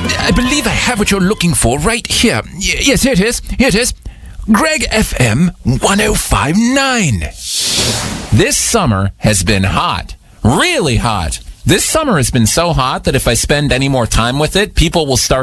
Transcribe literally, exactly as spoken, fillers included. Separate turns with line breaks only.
I believe I have what you're looking for right here. Y- yes, here it is. Here it is. Greg F M one oh five point nine.
This summer has been hot. Really hot. This summer has been so hot that if I spend any more time with it, people will start